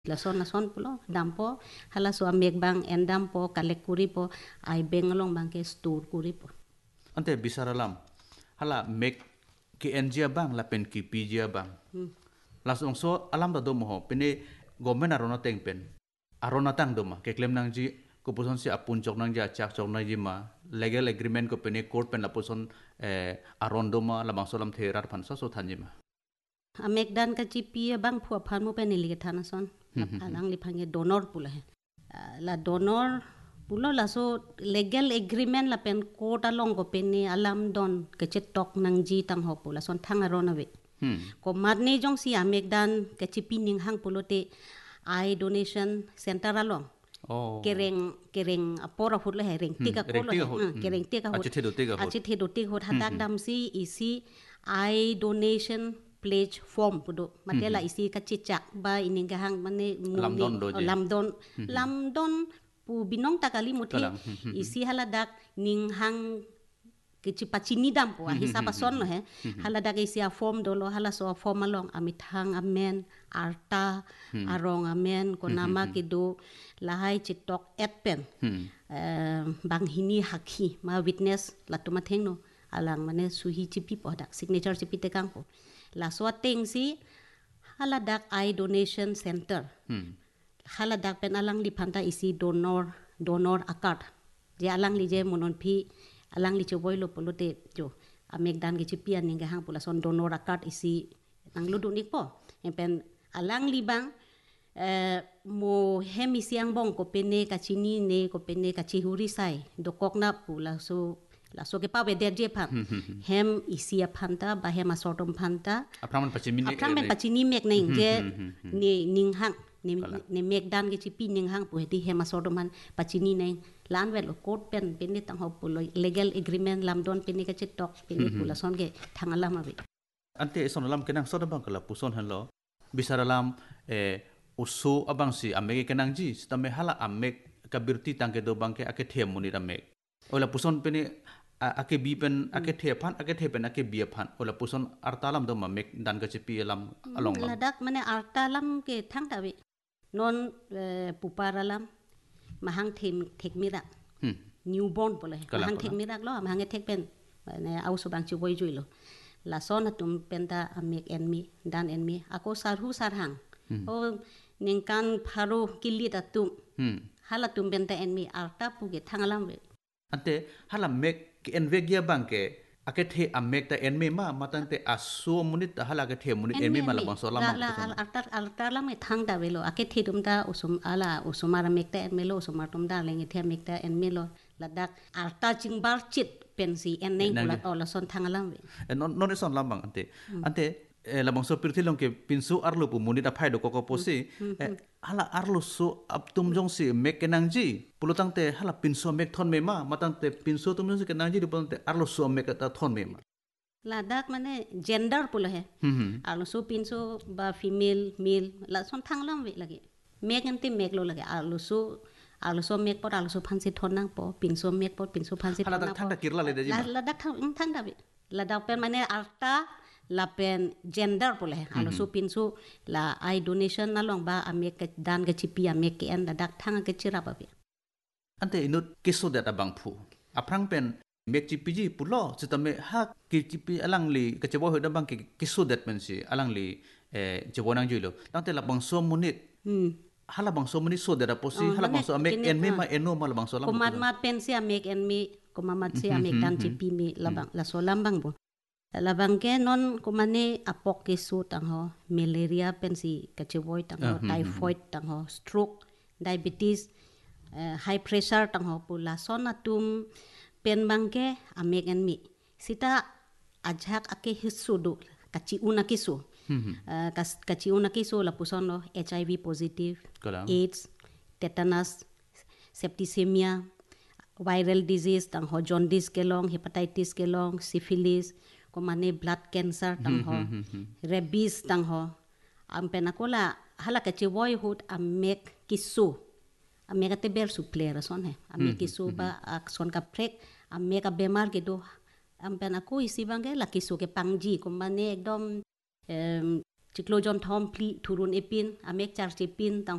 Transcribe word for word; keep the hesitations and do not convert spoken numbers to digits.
Lason lason pulo dampo hala so amek bang endam po kalek kuri po ay bengalong bang ke store kuri po. Ante bisara lam hala mek ki enjia bang la pen ki pijia bang. Lasong so alam da do mo pene government arona teng pen arona tang do ma ke claim nang ji ko puson si apun chok nang ja chak chok nang ji ma legal agreement ko pene court pen la puson eh aron do ma la bang so lam therar phan so so than ji ma. Amek dan ka chipi bang phua phan mo pen li thana son. Alang li phange donor pula hai. La donor pulo la so legal agreement la pen court along ko pene alam don ke chetok nang ji tang ho pula son thang arona we. Ko marne jong si amek dan ke chipi ning hang pulo te I donation center along. Oh. Kereng kereng apora hut le hereng tika ko lo kereng tika hut. Achit hedo tika hut. Achit hedo tika hut hadak dam si isi I donation pledge form pudo matela isi kacicak ba ini gahang mane lamdon do je lamdon lamdon pu binong takali muti isi haladak ning hang kecipacini dam po hisap son lo he haladak isi a form dolo hala so form along amit hang amen arta arong amen konama kido lahai citok etpen bang hini hakhi ma witness latuma thengno alang mane suhi cipi podak signature cipi tekang po la swateng si haladak I donation center hmm. haladak pen alang li phanta isi donor donor akard je alang li je monon phi alang li choboy lo polote jo amek dan ge chipi aning ge hang pula son donor akard isi nang ludu nik po pen alang li bang eh mo hem isiang bong ko pene kachini ne ko pene kachihuri sai dokok na pula so la so ke pa we der je phan hem isia phanta ba hem asortom phanta apraman pachimi ne apraman pachini mek ning je ni ning hang ni ni mek dan ge chipi ning hang pu heti hem asortom han pachini nei lan wel court pen pen ni tang ho pu legal agreement lam don pen ni ka chitok pen ni pu la son ge thangala ma be ante son lam kenang so bang kala puson han lo bisaralam eh usu abang si amege kenang ji stame hala amek kabirti tangke do bangke ake them muni amek ola puson pen ake bi pen ake the phan ake the pen ake bi phan ola puson artalam do mamek dan ka chipi lam along ma ladak mane artalam ke thang tawi non puparalam mahang them thekmira newborn pole mahang thekmira lo mahang thek pen ne auso bang chu boy jui lo la son tum penta amek enmi dan enmi ako sarhu sarhang o ningkan pharu kilit atum hala tum penta enmi arta puge thangalam we ante hala mek envegia bangke ake the amek ta enme ma matante aso munit hala ke the munit enme ma labang so lam la altar altar lam e thang da velo ake the dum da usum ala usumar mek ta enme lo usumar tum da leng the mek ta enme lo ladak alta chingbar chit pensi eneng pula ola son thangalam we non non son lam bang ante ante labang so pirthilong ke pinsu arlo pu munit a phaido koko posi hala arlo so aptum jong si mek kenang ji pulutang te hala pinso mek thon me ma matang te pinso tum jong si kenang ji pulutang te arlo so mek ta thon me ma ladak mane gender pula he arlo so pinso ba female male la son thanglam we lagi mek ante mek lo lagi arlo so arlo so mek por arlo so phansi thon nang po pinso mek por pinso phansi thon nang hala thang kirla le de ji ladak thang thang da we ladak pen mane arta la pen gender pole alo su pinsu la I donation na long ba amek ke dan ke chipi amek ke en dak thang ke chira ba be ante inut kiso data bang phu aprang pen mek chipi ji pulo chitame ha ki chipi alang li ke chebo hoda bang ke kiso dat men si alang li eh chebo nang juilo tangte la bang so munit hm hala bang so munit so data posi hala bang so amek en me ma eno ma la bang so lam ko mat mat pen si amek en me ko mamat si amek dan chipi me la bang la so lam bang bo labang ke non kumane apok ke su tang ho malaria pensi kacheboy tang ho typhoid tang ho stroke diabetes uh, high pressure tang ho pula sona tum pen bangke amek en mi sita ajak ake hisudu kachi una kisu uh, kachi una kisu la pusono H I V positive Kalang. AIDS tetanus septicemia viral disease tang ho jaundice kelong hepatitis kelong syphilis ko mane blood cancer tang ho rabies tang ho ampen akola hala ka chiboy hut amek kisu amek ate ber su player son he amek kisu ba akson ka prek amek a bemar ke do ampen ako isi bange la kisu ke pangji ko mane ekdom chiklojom thom pli thurun epin amek char chepin tang